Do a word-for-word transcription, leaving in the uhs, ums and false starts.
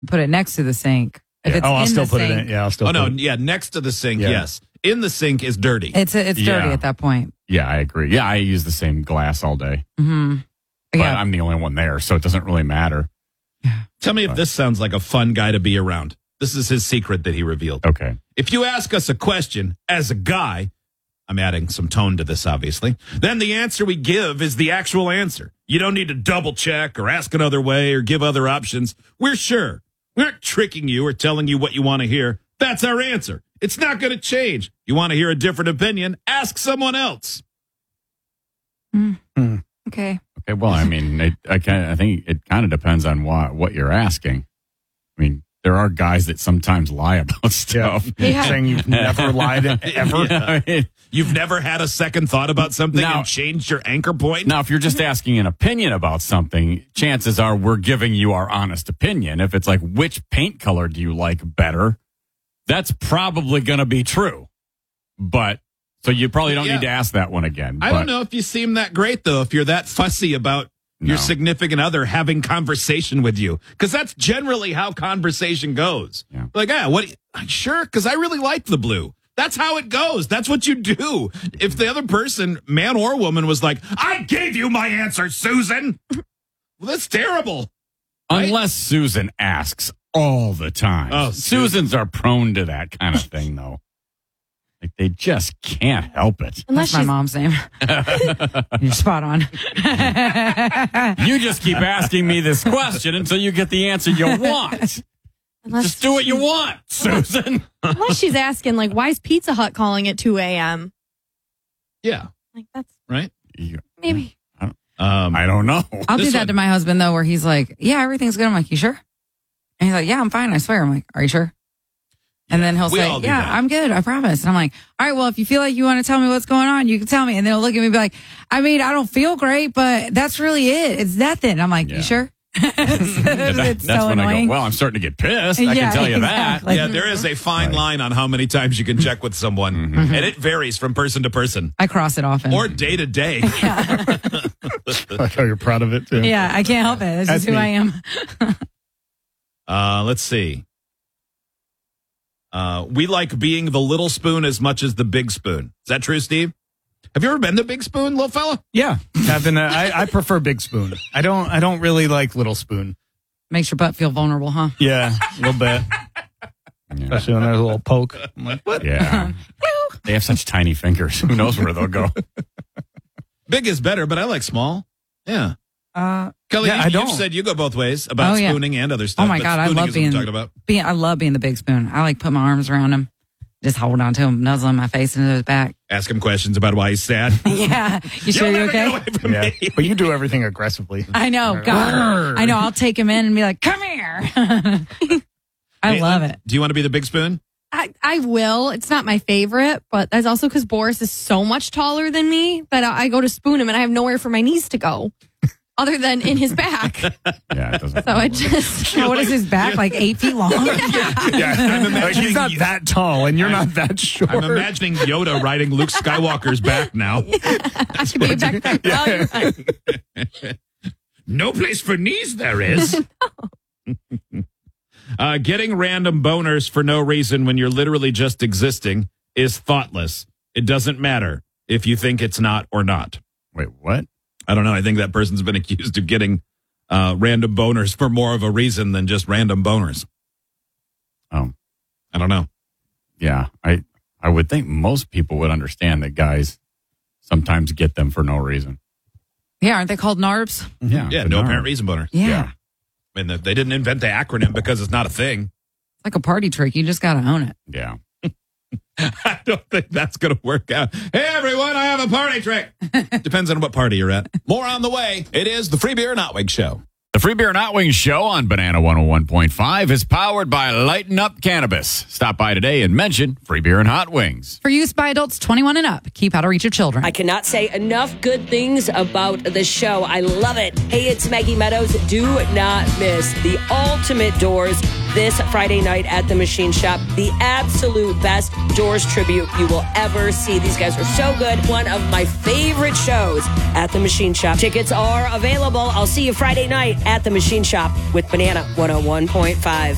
Put it next to the sink. If Yeah. it's Oh, I'll in still the put sink, it in. Yeah, I'll still Oh, put no, it yeah, next to the sink, Yeah. yes. In the sink is dirty. It's it's dirty Yeah. at that point. Yeah, I agree. Yeah, I use the same glass all day. Mm-hmm. But Yeah. I'm the only one there, so it doesn't really matter. Tell me if this sounds like a fun guy to be around. This is his secret that he revealed. Okay. If you ask us a question as a guy, I'm adding some tone to this, obviously, then the answer we give is the actual answer. You don't need to double check or ask another way or give other options. We're sure. We're not tricking you or telling you what you want to hear. That's our answer. It's not going to change. You want to hear a different opinion? Ask someone else. Mm. Hmm. Okay. Okay. Well, I mean, it, I kind I think it kind of depends on what what you're asking. I mean, there are guys that sometimes lie about stuff. Yeah. Saying you've never lied ever. Yeah, I mean, You've never had a second thought about something Now- and changed your anchor point? now, if you're just asking an opinion about something, chances are we're giving you our honest opinion. If it's like, which paint color do you like better? That's probably going to be true. But so you probably don't Yeah. need to ask that one again. I but, don't know if you seem that great, though, if you're that fussy about your No. significant other having conversation with you. Because that's generally how conversation goes. Yeah. Like, ah, what? Sure, because I really like the blue. That's how it goes. That's what you do. If the other person, man or woman, was like, I gave you my answer, Susan. Well, that's terrible. Right? Unless Susan asks all the time. Oh, Susans are prone to that kind of thing, though. Like they just can't help it. That's my mom's name. You're spot on. You just keep asking me this question until you get the answer you want. Unless Just do what you she- want, Susan. Unless she's asking, like, why is Pizza Hut calling at two a.m.? Yeah. Like, that's Right? maybe. Um, I don't know. I'll do This that one- to my husband, though, where he's like, yeah, everything's good. I'm like, you sure? And he's like, yeah, I'm fine. I swear. I'm like, are you sure? And then he'll we say, all do yeah, that. I'm good. I promise. And I'm like, all right, well, if you feel like you want to tell me what's going on, you can tell me. And then he'll look at me and be like, I mean, I don't feel great, but that's really it. It's nothing. I'm like, Yeah. you sure? Yeah, that- it's that's so when I annoying. go, well, I'm starting to get pissed. I Yeah, can tell you that. exactly. yeah, there is a fine Right. line on how many times you can check with someone. Mm-hmm. And it varies from person to person I cross it often. or day to day. Like how you're proud of it too. yeah, I can't help it. That's That's just who me. I am. Uh, let's see. Uh, we like being the little spoon as much as the big spoon. Is that true, Steve? Have you ever been the big spoon, little fella? Yeah. I've been. A, I, I prefer big spoon. I don't. I don't really like little spoon. Makes your butt feel vulnerable, huh? Yeah, a little bit. Yeah. Especially when there's a little poke. I'm like, what? Yeah. They have such tiny fingers. Who knows where they'll go? Big is better, but I like small. Yeah. Uh, Kelly, Yeah, you, I you've don't. said you go both ways about Oh, yeah. spooning and other stuff. oh my but God, I spooning love is what I'm being, talking about. being, I love being the big spoon. I like put my arms around him, just hold on to him, nuzzle my face into his back. Ask him questions about why he's sad. yeah. You sure You'll you're never get okay? away from Yeah, me. but you do everything aggressively. I know. God. I know. I'll take him in and be like, come here. I Caitlin, love it. Do you want to be the big spoon? I, I will. It's not my favorite, but that's also because Boris is so much taller than me that I, I go to spoon him and I have nowhere for my knees to go other than in his back. Yeah, it doesn't. So I work. just. Oh, what is his back? Like eight feet long? Yeah, I'm like, imagining, he's not that tall, and you're not that short. I'm imagining Yoda riding Luke Skywalker's back now. I could be a backpack. Oh, you're fine. No place for knees there is. uh, getting random boners for no reason when you're literally just existing is thoughtless. It doesn't matter if you think it's not or not. Wait, what? I don't know. I think that person's been accused of getting uh, random boners for more of a reason than just random boners. Oh, I don't know. yeah. I I would think most people would understand that guys sometimes get them for no reason. Yeah, aren't they called N A R Bs? Yeah. Yeah, but no apparent reason boner. Yeah. Yeah. I mean, they didn't invent the acronym because it's not a thing. It's like a party trick. You just got to own it. Yeah. I don't think that's going to work out. Hey, everyone, I have a party trick. Depends on what party you're at. More on the way. It is the Free Beer and Hot Wings Show. The Free Beer and Hot Wings Show on Banana one oh one point five is powered by Lighten Up Cannabis. Stop by today and mention Free Beer and Hot Wings. For use by adults twenty-one and up. Keep out of reach of children. I cannot say enough good things about the show. I love it. Hey, it's Maggie Meadows. Do not miss the ultimate Doors this Friday night at the Machine Shop. The absolute best Doors tribute you will ever see. These guys are so good. One of my favorite shows at the Machine Shop. Tickets are available. I'll see you Friday night at the Machine Shop with Banana one oh one point five.